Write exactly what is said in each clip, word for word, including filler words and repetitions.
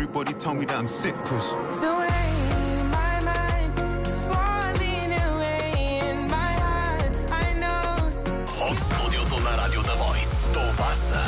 Everybody tell me that I'm sick, cause the way my mind falling away in my heart, I know. От студиото на Радио The Voice. Това са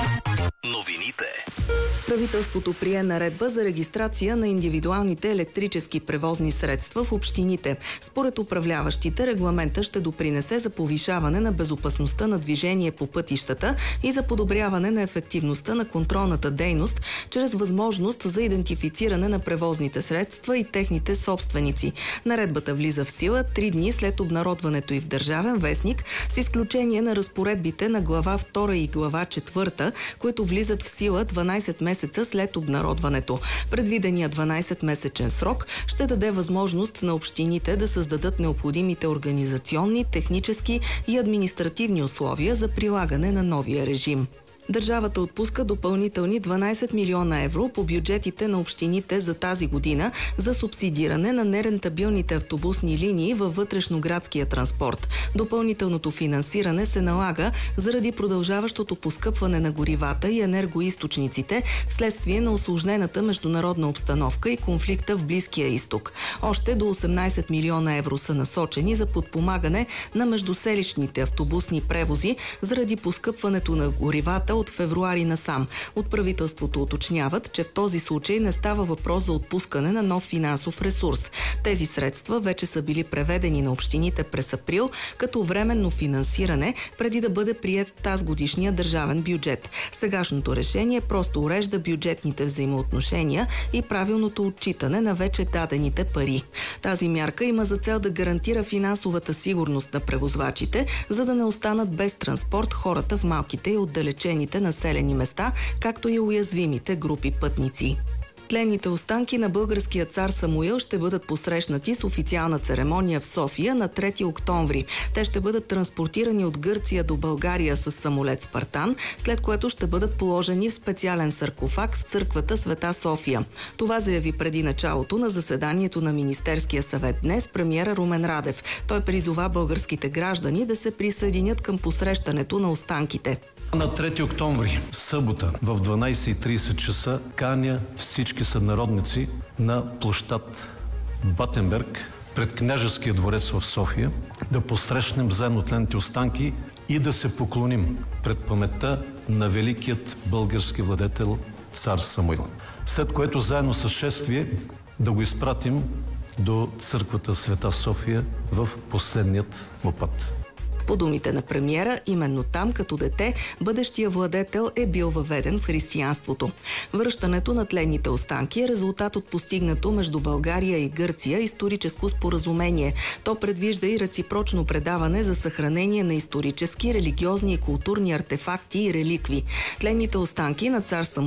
новините. Правителството прие наредба за регистрация на индивидуалните електрически превозни средства в общините. Според управляващите, регламента ще допринесе за повишаване на безопасността на движение по пътищата и за подобряване на ефективността на контролната дейност, чрез възможност за идентифициране на превозните средства и техните собственици. Наредбата влиза в сила три дни след обнародването й в Държавен вестник, с изключение на разпоредбите на глава втора и глава четвърта, които влизат в сила дванайсет месеца след обнародването. Предвиденият дванайсетмесечен срок ще даде възможност на общините да създадат необходимите организационни, технически и административни условия за прилагане на новия режим. Държавата отпуска допълнителни дванайсет милиона евро по бюджетите на общините за тази година за субсидиране на нерентабилните автобусни линии във вътрешноградския транспорт. Допълнителното финансиране се налага заради продължаващото поскъпване на горивата и енергоизточниците вследствие на усложнената международна обстановка и конфликта в Близкия изток. Още до осемнайсет милиона евро са насочени за подпомагане на междуселищните автобусни превози заради поскъпването на горивата от февруари насам. От правителството уточняват, че в този случай не става въпрос за отпускане на нов финансов ресурс. Тези средства вече са били преведени на общините през април като временно финансиране, преди да бъде приет тазгодишния държавен бюджет. Сегашното решение просто урежда бюджетните взаимоотношения и правилното отчитане на вече дадените пари. Тази мярка има за цел да гарантира финансовата сигурност на превозвачите, за да не останат без транспорт хората в малките и отдалечени населени места, както и уязвимите групи пътници. Тленните останки на българския цар Самуил ще бъдат посрещнати с официална церемония в София на трети октомври. Те ще бъдат транспортирани от Гърция до България с самолет Спартан, след което ще бъдат положени в специален саркофаг в църквата Света София. Това заяви преди началото на заседанието на Министерския съвет днес премиера Румен Радев. Той призова българските граждани да се присъединят към посрещането на останките. На трети октомври, събота, в дванайсет и трийсет часа, каня всички сънародници на площад Батенберг пред Княжеския дворец в София да посрещнем заедно тленните останки и да се поклоним пред паметта на великият български владетел цар Самуил. След което заедно с шествие да го изпратим до църквата Света София в последният му път. По думите на премиера, именно там, като дете, бъдещия владетел е бил въведен в християнството. Връщането на тленните останки е резултат от постигнато между България и Гърция историческо споразумение. То предвижда и реципрочно предаване за съхранение на исторически, религиозни и културни артефакти и реликви. Тленните останки на цар Самуил